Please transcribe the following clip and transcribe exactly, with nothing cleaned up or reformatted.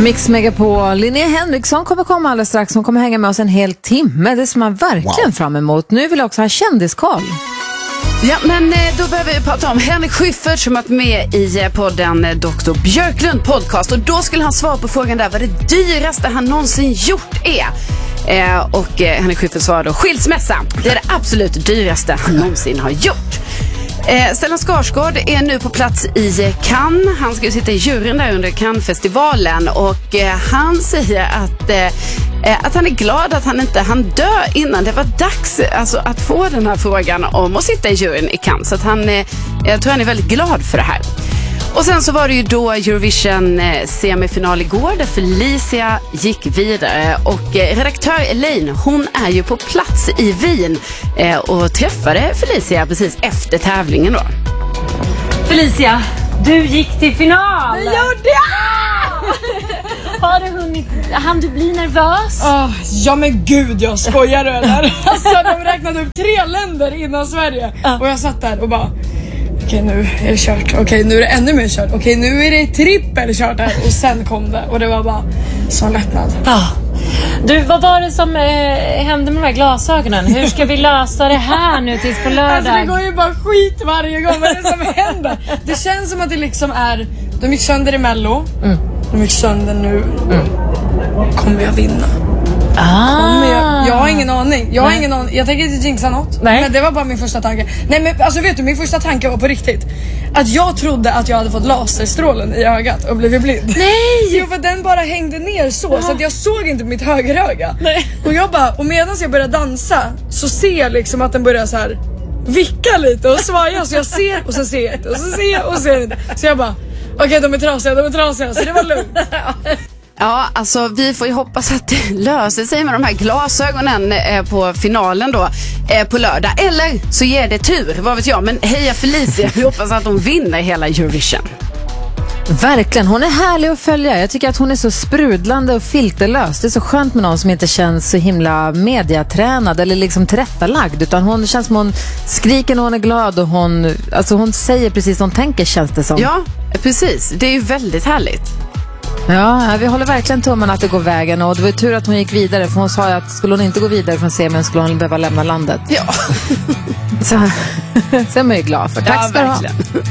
Mix Megapol. Linnea Henriksson kommer komma alldeles strax. Hon kommer hänga med oss en hel timme. Det ser man verkligen wow. fram emot. Nu vill jag också ha kändiskoll. Ja, men då behöver vi prata om Henrik Schyffert som varit med i podden doktor Björklund podcast. Och då skulle han svara på frågan där vad det dyraste han någonsin gjort är. Eh, och eh, Henrik Schyffert svarade då skilsmässa. Det är det absolut dyraste han någonsin har gjort. Eh, Stellan Skarsgård är nu på plats i Cannes. Han ska ju sitta i juryn där under Cannes-festivalen. Och eh, han säger att, eh, att han är glad att han inte han dö innan det var dags alltså, att få den här frågan om att sitta i juryn i Cannes. Så att han, eh, jag tror han är väldigt glad för det här. Och sen så var det ju då Eurovision eh, semifinal igår där Felicia gick vidare. Och eh, redaktör Elaine, hon är ju på plats i Wien eh, och träffade Felicia precis efter tävlingen då. Felicia, du gick till final! Det gjorde jag! Har du hunnit, hann du bli nervös? Oh, ja men gud, jag skojar eller? Alltså de räknade upp tre länder innan Sverige uh. och jag satt där och bara okej, nu är det kört. Okej, nu är det ännu mer kört. Okej, nu är det trippel kört här. Och sen kom det. Och det var bara sån lättnad. Ah. Du, vad var det som eh, hände med de här glasögonen? Hur ska vi lösa det här nu tills på lördag? Alltså det går ju bara skit varje gång. Vad är det som händer? Det känns som att det liksom är... De gick sönder i Mello. Mm. De gick sönder nu. Mm. Kommer jag vinna? Ah. Jag, jag har ingen aning. Jag har ingen aning. Jag tänker inte jinxa något. Nej. Men det var bara min första tanke. Nej men alltså vet du, min första tanke var på riktigt att jag trodde att jag hade fått laserstrålen i ögat och blivit blind. Nej! Jo, för den bara hängde ner så ah. så att jag såg inte mitt högeröga. Nej. Och jag bara, och medan jag började dansa så ser jag liksom att den börjar så här vicka lite och svaja. Så jag ser och så ser jag inte och så ser jag och så ser jag inte. Så jag bara, okej okay, de är trasiga, de är trasiga. Så det var lugnt. Ja, alltså vi får ju hoppas att det löser sig med de här glasögonen eh, på finalen då eh, på lördag. Eller så ger det tur, vad vet jag. Men heja Felicia, vi hoppas att de vinner hela Eurovision. Verkligen, hon är härlig att följa. Jag tycker att hon är så sprudlande och filterlös. Det är så skönt med någon som inte känns så himla mediatränad eller liksom tillrättalagd. Utan hon känns som hon skriker när hon är glad och hon, alltså hon säger precis vad hon tänker, känns det som. Ja, precis. Det är ju väldigt härligt. Ja, vi håller verkligen tummarna att det går vägen. Och det var tur att hon gick vidare. För hon sa ju att skulle hon inte gå vidare från semin skulle hon behöva lämna landet. Ja. Så, så är man ju glad för. Tack ja, ska du ha. Verkligen.